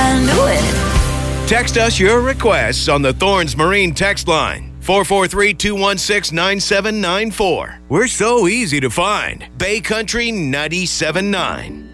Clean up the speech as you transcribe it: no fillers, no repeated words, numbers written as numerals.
I knew it. Text us your requests on the Thorns Marine text line. 443-216-9794. We're so easy to find. Bay Country 97.9.